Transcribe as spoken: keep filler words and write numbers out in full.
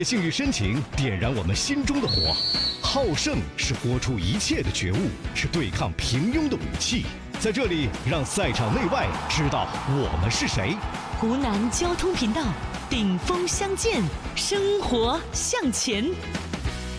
性与深情点燃我们心中的火，好胜是活出一切的觉悟，是对抗平庸的武器。在这里，让赛场内外知道我们是谁。 湖南交通频道，顶峰相见，生活向前。